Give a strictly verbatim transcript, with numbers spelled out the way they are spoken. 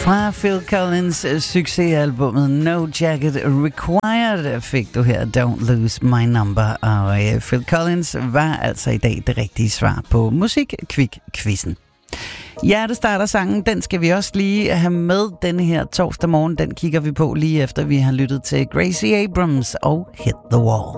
Fra Phil Collins succesalbummet No Jacket Required fik du her Don't Lose My Number. Og uh, Phil Collins var altså i dag det rigtige svar på Musik-Kvik-quizzen. Hjertestarter sangen, den skal vi også lige have med denne her torsdag morgen. Den kigger vi på lige efter vi har lyttet til Gracie Abrams og Hit the Wall.